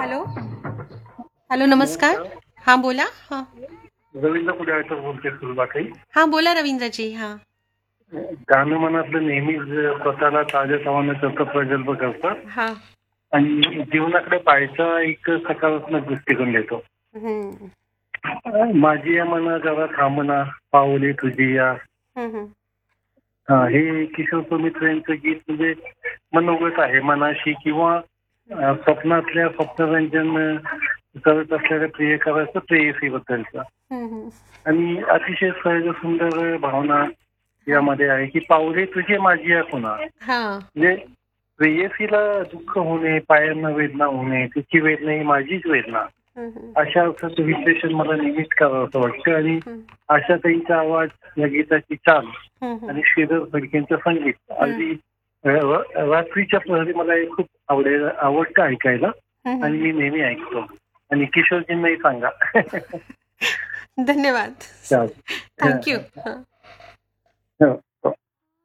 Hello. Hello, नमस्कार. नमस्कार. हां, बोला. हां. रवींद्र कुडाळकर बोलते फुलबाई. हां, बोला रवींद्रजी. हां. गाणं मनातलं नेहमीच स्वतःला ताजं करतं, प्रगल्भ करतं हां. आणि जीवनाकडे पाहायचा एक सकारात्मक दृष्टिकोन देतो. हं. माझी या मना जरा थांबना, पाऊले तुझी या. हं, हं. हे किशोर सुमित्र यांचं गीत म्हणजे मनोगत आहे मनाशी किंवा स्वप्नातल्या स्वप्नरंजन करत असलेल्या प्रियकराचं प्रेयसी बद्दलचं. हं, हं. आणि अतिशय सहज सुंदर भावना हां. यामध्ये आहे की पाऊले तुझे माझी या खुणा. हां. म्हणजे प्रेयसीला दुःख होणे, पायांना वेदना होणे, तिची वेदना ही माझीच वेदना, हं, हं. अशा अर्थाचं विश्लेषण मला नेहमीच करावं असं वाटतं. आणि हं. आशाताईंचा आवाज, या गीताची चाल हं, हं. आणि श्रीधर फडकेंचं संगीत हं. अगदी रात्रीच्या प्रहरी मला हे खूप आवडतं ऐकायला हं, आणि हं. मी नेहमी ऐकतो. आणि किशोरजींनाही सांगा. धन्यवाद. चालेल. Thank you. हां. हो.